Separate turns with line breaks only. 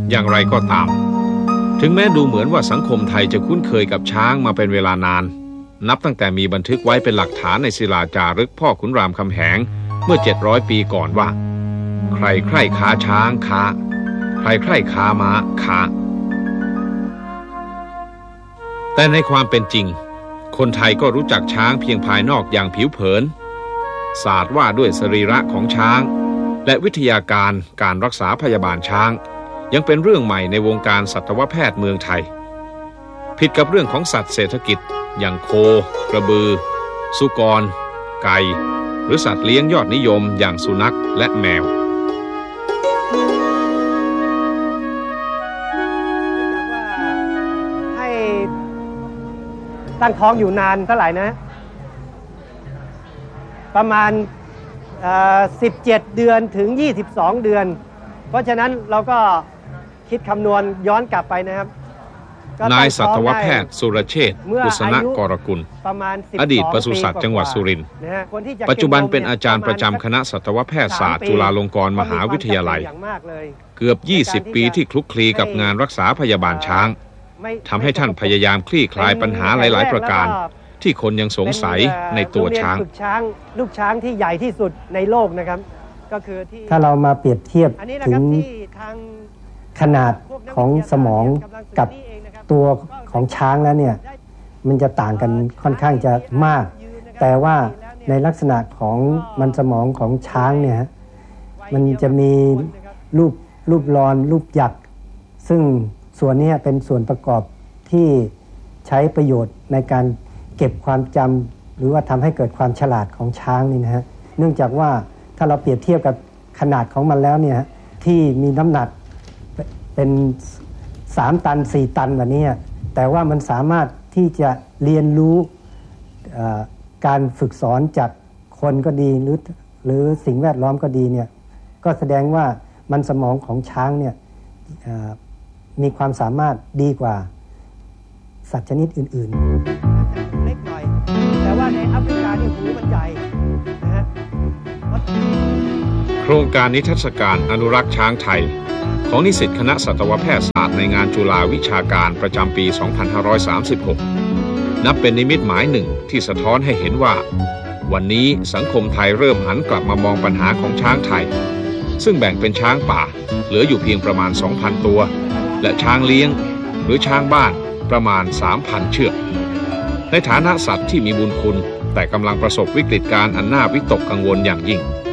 อย่างไรก็ตามถึงแม้ดูเหมือนว่าสังคมไทยจะคุ้นเคยกับช้างมาเป็นเวลานานนับตั้งแต่มีบันทึกไว้เป็นหลักฐานในศิลาจารึกพ่อขุนรามคำแหงเมื่อ700 ปีก่อนว่าใครใคร่ค้าช้างค้าใครใคร่ค้าม้าค้าแต่ในความเป็นจริงคนไทยก็รู้จักช้างเพียงภายนอกอย่างผิวเผินศาสตร์ว่าด้วยสรีระของช้างและวิทยาการการรักษาพยาบาลช้างยังเป็นเรื่องใหม่ในวงการสัตวแพทย์เมืองไทยผิดกับเรื่องของสัตว์เศรษฐกิจอย่างโคกระบือสุกรไก่หรือสัตว์เลี้ยงยอดนิยมอย่างสุนัขและแมว
ให้ตั้งท้องอยู่นานเท่าไหร่นะประมาณ17 เดือนถึง22 เดือนเพราะฉะนั้นเราก็คิดคำนวณย้อนกลับไปนะครับ
นายสัตวแพทย์สุรเชษฐ์กุศณกรกุลอดีตปศุสัตว์จังหวัดสุรินทร์ปัจจุบันเป็นอาจารย์ประจำคณะสัตวแพทยศาสตร์จุฬาลงกรณ์มหาวิทยาลัยเกือบ20 ปีที่คลุกคลีกับงานรักษาพยาบาลช้างทำให้ท่านพยายามคลี่คลายปัญหาหลายๆประการที่คนยังสงสัยในตัวช้าง
ลูกช้างที่ใหญ่ที่สุดในโลกนะครับก็คือที่
ถ้าเรามาเปรียบเทียบถึงขนาดของสมองกับตัวของช้างแล้วเนี่ยมันจะต่างกันค่อนข้างจะมากแต่ว่าในลักษณะของมันสมองของช้างเนี่ยมันจะมีรูปลอนรูปหยักซึ่งส่วนนี้เป็นส่วนประกอบที่ใช้ประโยชน์ในการเก็บความจำหรือว่าทำให้เกิดความฉลาดของช้างนี่นะฮะเนื่องจากว่าถ้าเราเปรียบเทียบกับขนาดของมันแล้วเนี่ยที่มีน้ำหนักเป็น3 ตัน 4 ตันแบบนี้แต่ว่ามันสามารถที่จะเรียนรู้การฝึกสอนจากคนก็ดีหรือสิ่งแวดล้อมก็ดีเนี่ยก็แสดงว่ามันสมองของช้างเนี่ยมีความสามารถดีกว่าสัตว์ชนิดอื่น
ๆเล็กหน่อยแต่ว่าในแอฟริกานี่หูมันใหญ่นะฮะ
โครงการนิทรรศการอนุรักษ์ช้างไทยของนิสิตคณะสัตวแพทยศาสตร์ในงานจุฬาวิชาการประจำปี 2536 นับเป็นนิมิตหมายหนึ่งที่สะท้อนให้เห็นว่าวันนี้สังคมไทยเริ่มหันกลับมามองปัญหาของช้างไทยซึ่งแบ่งเป็นช้างป่าเหลืออยู่เพียงประมาณ 2,000 ตัวและช้างเลี้ยงหรือช้างบ้านประมาณ 3,000 เชือกในฐานะสัตว์ที่มีบุญคุณแต่กำลังประสบวิกฤตการณ์อันน่าวิตกกังวลอย่างยิ่ง